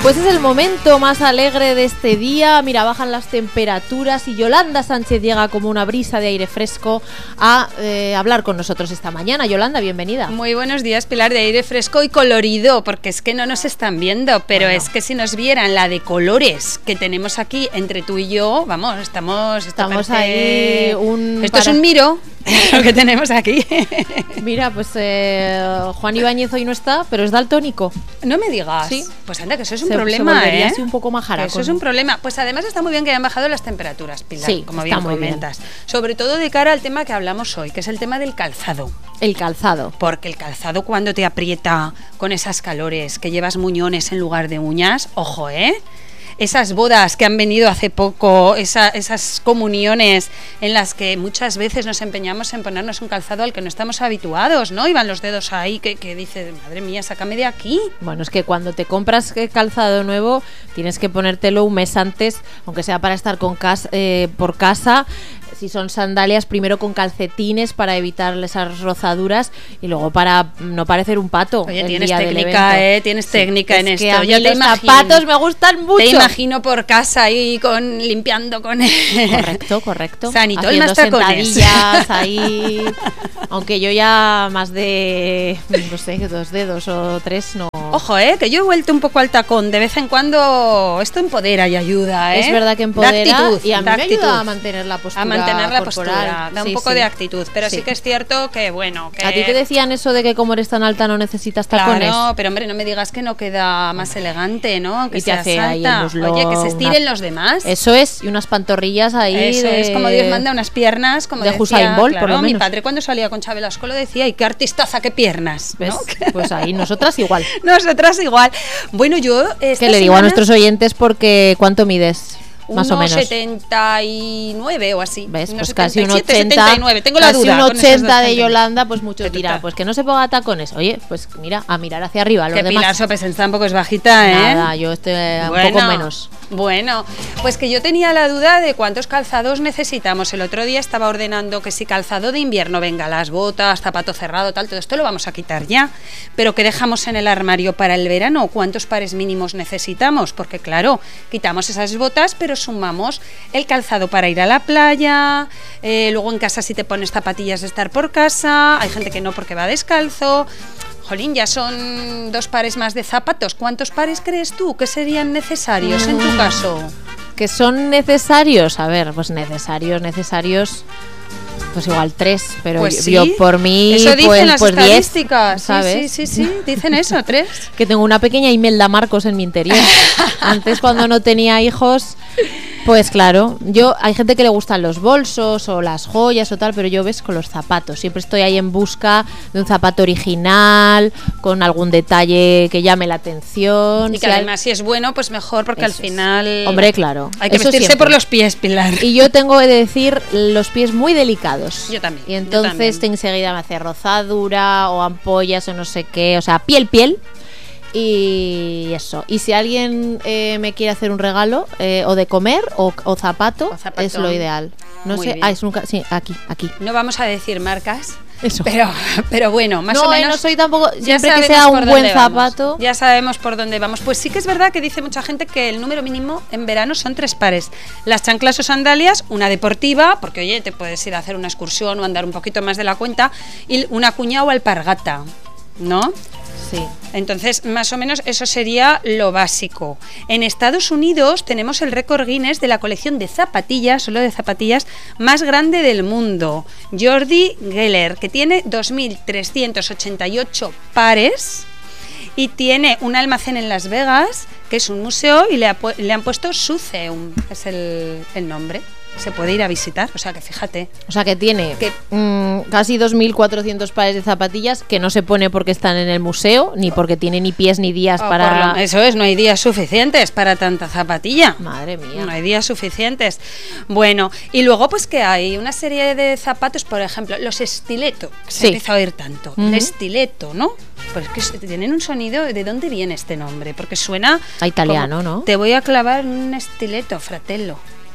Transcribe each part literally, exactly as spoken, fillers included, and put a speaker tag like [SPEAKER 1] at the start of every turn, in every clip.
[SPEAKER 1] Pues es el momento más alegre de este día. Mira, bajan las temperaturas y Yolanda Sánchez llega como una brisa de aire fresco a eh, hablar con nosotros esta mañana. Yolanda, bienvenida.
[SPEAKER 2] Muy buenos días, Pilar, de aire fresco y colorido, porque es que no nos están viendo, pero bueno, es que si nos vieran la de colores que tenemos aquí entre tú y yo, vamos, estamos...
[SPEAKER 1] Estamos parece... ahí un...
[SPEAKER 2] Esto para... es un miro lo que tenemos aquí.
[SPEAKER 1] Mira, pues eh, Juan Ibáñez hoy no está, pero es daltónico.
[SPEAKER 2] No me digas.
[SPEAKER 1] Sí.
[SPEAKER 2] Pues anda, que eso es un
[SPEAKER 1] se,
[SPEAKER 2] problema,
[SPEAKER 1] se
[SPEAKER 2] ¿eh?
[SPEAKER 1] Así un poco majara.
[SPEAKER 2] Eso es un problema. Pues además está muy bien que hayan bajado las temperaturas, Pilar,
[SPEAKER 1] sí,
[SPEAKER 2] como bien comentas. Bien. Sobre todo de cara al tema que hablamos hoy, que es el tema del calzado.
[SPEAKER 1] El calzado.
[SPEAKER 2] Porque el calzado cuando te aprieta con esas calores, que llevas muñones en lugar de uñas, ojo, ¿eh? Esas bodas que han venido hace poco, esa, esas comuniones en las que muchas veces nos empeñamos en ponernos un calzado al que no estamos habituados, ¿no? Y van los dedos ahí que, que dice, madre mía, sácame de aquí.
[SPEAKER 1] Bueno, es que cuando te compras calzado nuevo tienes que ponértelo un mes antes, aunque sea para estar con casa, eh, por casa. Si son sandalias, primero con calcetines para evitar esas rozaduras y luego para no parecer un pato.
[SPEAKER 2] Oye,
[SPEAKER 1] el
[SPEAKER 2] tienes
[SPEAKER 1] día
[SPEAKER 2] técnica, ¿eh? Tienes sí, técnica en esto.
[SPEAKER 1] Que a mí
[SPEAKER 2] Yo
[SPEAKER 1] los
[SPEAKER 2] te imagino,
[SPEAKER 1] zapatos me gustan mucho.
[SPEAKER 2] Te imagino por casa ahí con limpiando con
[SPEAKER 1] correcto, correcto.
[SPEAKER 2] Sanito,
[SPEAKER 1] haciendo
[SPEAKER 2] más tacones.
[SPEAKER 1] sentadillas ahí. Aunque yo ya más de, no sé, dos dedos o tres no.
[SPEAKER 2] Ojo, eh, que yo he vuelto un poco al tacón. De vez en cuando esto empodera y ayuda, ¿eh?
[SPEAKER 1] Es verdad que empodera
[SPEAKER 2] actitud,
[SPEAKER 1] y a mí me
[SPEAKER 2] actitud.
[SPEAKER 1] ayuda a mantener la postura.
[SPEAKER 2] A mantener la
[SPEAKER 1] corporal.
[SPEAKER 2] postura, da un
[SPEAKER 1] sí,
[SPEAKER 2] poco
[SPEAKER 1] sí.
[SPEAKER 2] de actitud. Pero sí.
[SPEAKER 1] sí
[SPEAKER 2] que es cierto que, bueno... Que...
[SPEAKER 1] ¿A ti te decían eso de que como eres tan alta no necesitas tacones?
[SPEAKER 2] Claro, pero hombre, no me digas que no queda más elegante, ¿no? Aunque
[SPEAKER 1] y te
[SPEAKER 2] seas
[SPEAKER 1] hace ahí
[SPEAKER 2] alta.
[SPEAKER 1] el muslo,
[SPEAKER 2] Oye, que se estiren
[SPEAKER 1] una...
[SPEAKER 2] los demás.
[SPEAKER 1] Eso es, y unas pantorrillas ahí.
[SPEAKER 2] Eso
[SPEAKER 1] de...
[SPEAKER 2] es, como Dios manda, unas piernas, como
[SPEAKER 1] de
[SPEAKER 2] decía,
[SPEAKER 1] Usain Bolt,
[SPEAKER 2] claro,
[SPEAKER 1] por lo menos.
[SPEAKER 2] Mi padre cuando salía con Chabela Escolo decía, ¡y qué artistaza, qué piernas!
[SPEAKER 1] ¿Ves?
[SPEAKER 2] ¿No?
[SPEAKER 1] Pues ahí, nosotras igual.
[SPEAKER 2] Nosotras igual. Bueno, yo...
[SPEAKER 1] ¿Qué le digo a nuestros oyentes? Porque ¿cuánto mides? Más o menos.
[SPEAKER 2] setenta y nueve o así.
[SPEAKER 1] ¿Ves?
[SPEAKER 2] Unos
[SPEAKER 1] Pues casi un ochenta.
[SPEAKER 2] setenta y nueve. Tengo la
[SPEAKER 1] casi
[SPEAKER 2] duda.
[SPEAKER 1] un ochenta de Yolanda, pues muchos dirán, pues que no se ponga tacones. Oye, pues mira, a mirar hacia arriba. Los
[SPEAKER 2] que
[SPEAKER 1] demás.
[SPEAKER 2] Pilar Sopes tampoco es bajita, ¿eh?
[SPEAKER 1] Nada, yo estoy
[SPEAKER 2] bueno,
[SPEAKER 1] un poco menos.
[SPEAKER 2] Bueno, pues que yo tenía la duda de cuántos calzados necesitamos. El otro día estaba ordenando que si calzado de invierno, venga, las botas, zapato cerrado, tal, todo esto lo vamos a quitar ya. Pero ¿qué dejamos en el armario para el verano? ¿Cuántos pares mínimos necesitamos? Porque claro, quitamos esas botas, pero sumamos el calzado para ir a la playa, eh, luego en casa si te pones zapatillas de estar por casa, hay gente que no porque va descalzo. Jolín, ya son dos pares más de zapatos. ¿Cuántos pares crees tú que serían necesarios en tu caso?
[SPEAKER 1] ¿Que son necesarios? A ver, pues necesarios, necesarios... Pues igual tres, pero
[SPEAKER 2] pues
[SPEAKER 1] yo,
[SPEAKER 2] sí.
[SPEAKER 1] yo por mí
[SPEAKER 2] eso dicen
[SPEAKER 1] pues,
[SPEAKER 2] las
[SPEAKER 1] pues
[SPEAKER 2] estadísticas,
[SPEAKER 1] diez, ¿sabes?
[SPEAKER 2] Sí, sí, sí, sí, dicen eso, tres.
[SPEAKER 1] Que tengo una pequeña Imelda Marcos en mi interior. Antes cuando no tenía hijos, pues claro, yo hay gente que le gustan los bolsos o las joyas o tal, pero yo ves con los zapatos, siempre estoy ahí en busca de un zapato original, con algún detalle que llame la atención.
[SPEAKER 2] Y que
[SPEAKER 1] si
[SPEAKER 2] además
[SPEAKER 1] hay...
[SPEAKER 2] si es bueno, pues mejor, porque
[SPEAKER 1] eso
[SPEAKER 2] al final...
[SPEAKER 1] Es. Hombre, claro.
[SPEAKER 2] Hay que
[SPEAKER 1] eso
[SPEAKER 2] vestirse
[SPEAKER 1] siempre.
[SPEAKER 2] por los pies, Pilar.
[SPEAKER 1] Y yo tengo que decir los pies muy delicados.
[SPEAKER 2] Yo también.
[SPEAKER 1] Y entonces
[SPEAKER 2] también.
[SPEAKER 1] enseguida me hace rozadura o ampollas o no sé qué, o sea, piel, piel. Y eso. Y si alguien eh, me quiere hacer un regalo eh, o de comer o, o, zapato,
[SPEAKER 2] o zapato,
[SPEAKER 1] es lo ideal. No
[SPEAKER 2] Muy
[SPEAKER 1] sé.
[SPEAKER 2] bien.
[SPEAKER 1] Ah, es un sí, aquí, aquí.
[SPEAKER 2] No vamos a decir marcas.
[SPEAKER 1] Eso.
[SPEAKER 2] Pero, pero bueno, más
[SPEAKER 1] no,
[SPEAKER 2] o menos.
[SPEAKER 1] No soy tampoco.
[SPEAKER 2] Ya
[SPEAKER 1] siempre que sea un buen zapato.
[SPEAKER 2] Vamos. Ya sabemos por dónde vamos. Pues sí que es verdad que dice mucha gente que el número mínimo en verano son tres pares. Las chanclas o sandalias, una deportiva, porque oye, te puedes ir a hacer una excursión o andar un poquito más de la cuenta, y una cuña o alpargata, ¿no?
[SPEAKER 1] Sí.
[SPEAKER 2] Entonces, más o menos eso sería lo básico. En Estados Unidos tenemos el récord Guinness de la colección de zapatillas, solo de zapatillas, más grande del mundo. Jordi Geller, que tiene dos mil trescientos ochenta y ocho pares y tiene un almacén en Las Vegas, que es un museo, y le, ha, le han puesto Suzeum, es el, el nombre. Se puede ir a visitar, o sea que fíjate.
[SPEAKER 1] O sea que tiene
[SPEAKER 2] que,
[SPEAKER 1] mmm, casi dos mil cuatrocientos pares de zapatillas que no se pone porque están en el museo, ni porque tiene ni pies ni días
[SPEAKER 2] oh,
[SPEAKER 1] para...
[SPEAKER 2] Lo, eso es, no hay días suficientes para tanta zapatilla.
[SPEAKER 1] Madre mía.
[SPEAKER 2] No hay días suficientes. Bueno, y luego pues que hay una serie de zapatos, por ejemplo, los estileto, que se
[SPEAKER 1] sí.
[SPEAKER 2] empieza a oír tanto.
[SPEAKER 1] Uh-huh.
[SPEAKER 2] El estileto, ¿no? Pues que tienen un sonido, ¿de dónde viene este nombre? Porque suena...
[SPEAKER 1] A italiano,
[SPEAKER 2] como,
[SPEAKER 1] ¿no?
[SPEAKER 2] Te voy a clavar un estileto, fratello.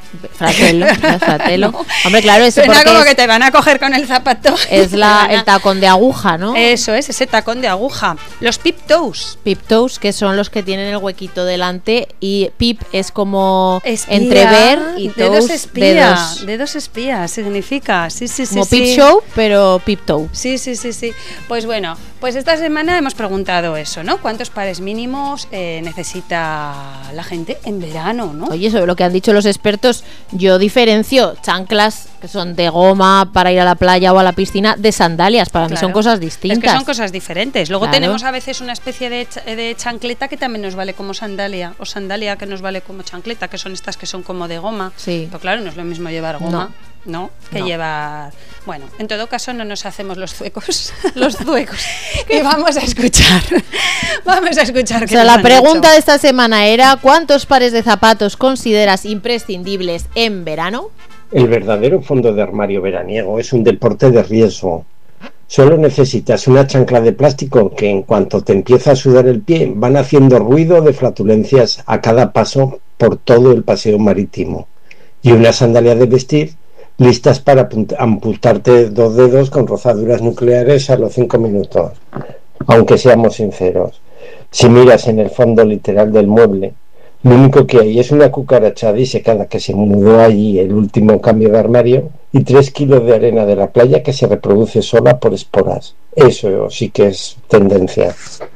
[SPEAKER 1] Fratello, ¿no? Fratello.
[SPEAKER 2] No.
[SPEAKER 1] Hombre, claro, eso
[SPEAKER 2] Suena
[SPEAKER 1] porque
[SPEAKER 2] como
[SPEAKER 1] es,
[SPEAKER 2] que te van a coger con el zapato.
[SPEAKER 1] es
[SPEAKER 2] Te
[SPEAKER 1] la,
[SPEAKER 2] van a-
[SPEAKER 1] el tacón de aguja, ¿no?
[SPEAKER 2] Eso es, ese tacón de aguja. Los pip toes.
[SPEAKER 1] Pip toes, que son los que tienen el huequito delante, y pip es como
[SPEAKER 2] Espía,
[SPEAKER 1] entrever y
[SPEAKER 2] dedos
[SPEAKER 1] toes,
[SPEAKER 2] espía,
[SPEAKER 1] dedos.
[SPEAKER 2] dedos espía significa, sí, sí, sí.
[SPEAKER 1] Como
[SPEAKER 2] sí.
[SPEAKER 1] peep show, pero pip toe.
[SPEAKER 2] Sí, sí, sí, sí. Pues bueno, pues esta semana hemos preguntado eso, ¿no? ¿Cuántos pares mínimos eh, necesita la gente en verano, ¿no?
[SPEAKER 1] Oye, sobre lo que han dicho los expertos, yo diferencio chanclas que son de goma para ir a la playa o a la piscina de sandalias. Para mí
[SPEAKER 2] Claro.
[SPEAKER 1] son cosas distintas.
[SPEAKER 2] Es que son cosas diferentes. Luego
[SPEAKER 1] Claro.
[SPEAKER 2] tenemos a veces una especie de, ch- de chancleta que también nos vale como sandalia, o sandalia que nos vale como chancleta, que son estas que son como de goma.
[SPEAKER 1] Sí.
[SPEAKER 2] Pero claro, no es lo mismo llevar goma, ¿no? Que
[SPEAKER 1] No.
[SPEAKER 2] llevar... Bueno, en todo caso no nos hacemos los zuecos. Los zuecos. Y vamos a escuchar. Vamos a escuchar
[SPEAKER 1] O
[SPEAKER 2] qué
[SPEAKER 1] sea,
[SPEAKER 2] nos
[SPEAKER 1] la
[SPEAKER 2] han
[SPEAKER 1] pregunta
[SPEAKER 2] dicho.
[SPEAKER 1] de esta semana era: ¿cuántos pares de zapatos consideras imprescindibles en verano?
[SPEAKER 3] El verdadero fondo de armario veraniego es un deporte de riesgo. Solo necesitas una chancla de plástico que en cuanto te empieza a sudar el pie van haciendo ruido de flatulencias a cada paso por todo el paseo marítimo. Y una sandalia de vestir listas para apunt- amputarte dos dedos con rozaduras nucleares a los cinco minutos. Aunque seamos sinceros, si miras en el fondo literal del mueble, lo único que hay es una cucaracha disecada que se mudó allí el último cambio de armario y tres kilos de arena de la playa que se reproduce sola por esporas. Eso sí que es tendencia.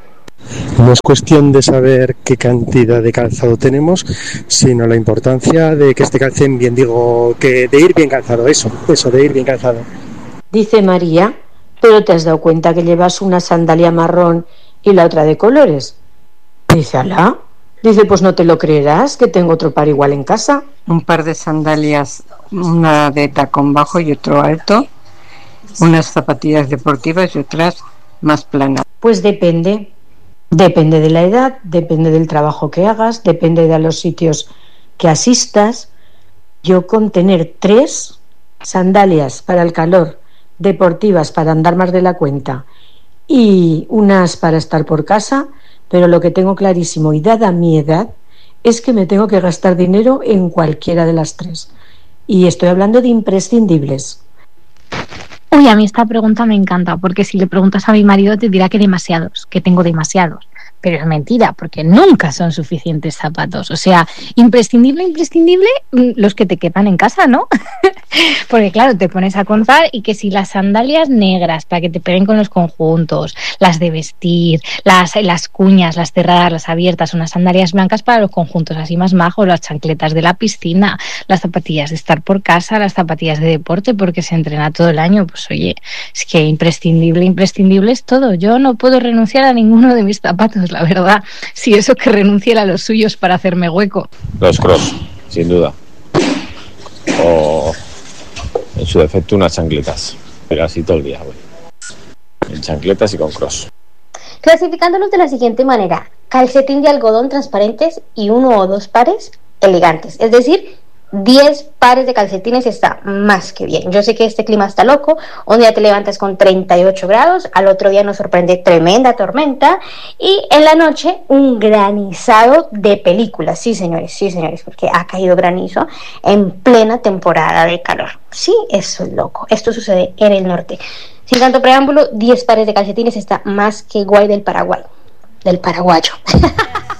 [SPEAKER 4] No es cuestión de saber qué cantidad de calzado tenemos, sino la importancia de que este calcen bien, digo, que de ir bien calzado, eso, eso, de ir bien calzado.
[SPEAKER 5] Dice María, pero ¿te has dado cuenta que llevas una sandalia marrón y la otra de colores? Dice, alá. Dice, pues no te lo creerás, que tengo otro par igual en casa.
[SPEAKER 6] Un par de sandalias, una de tacón bajo y otro alto, unas zapatillas deportivas y otras más planas.
[SPEAKER 5] Pues depende. Depende de la edad, depende del trabajo que hagas, depende de los sitios que asistas. Yo con tener tres sandalias para el calor, deportivas para andar más de la cuenta y unas para estar por casa, pero lo que tengo clarísimo y dada mi edad es que me tengo que gastar dinero en cualquiera de las tres. Y estoy hablando de imprescindibles.
[SPEAKER 7] Uy, a mí esta pregunta me encanta, porque si le preguntas a mi marido te dirá que demasiados, que tengo demasiados. Pero es mentira, porque nunca son suficientes zapatos. O sea, imprescindible, imprescindible, los que te quepan en casa, ¿no? Porque claro, te pones a contar y que si las sandalias negras para que te peguen con los conjuntos, las de vestir, las, las cuñas, las cerradas, las abiertas, unas sandalias blancas para los conjuntos así más majos, las chancletas de la piscina, las zapatillas de estar por casa, las zapatillas de deporte porque se entrena todo el año. Pues oye, es que imprescindible, imprescindible es todo. Yo no puedo renunciar a ninguno de mis zapatos, la verdad. Si eso que renunciara a los suyos para hacerme hueco.
[SPEAKER 8] Los cross, sin duda. O en su defecto unas chancletas. Pero así todo el día, güey. En chancletas y con cross.
[SPEAKER 9] Clasificándolos de la siguiente manera: calcetín de algodón transparentes y uno o dos pares elegantes. Es decir, diez pares de calcetines está más que bien. Yo sé que este clima está loco. Un día te levantas con treinta y ocho grados, al otro día nos sorprende tremenda tormenta y en la noche un granizado de película. Sí, señores, sí, señores, porque ha caído granizo en plena temporada de calor. Sí, eso es loco. Esto sucede en el norte. Sin tanto preámbulo, diez pares de calcetines está más que guay del Paraguay. Del paraguayo.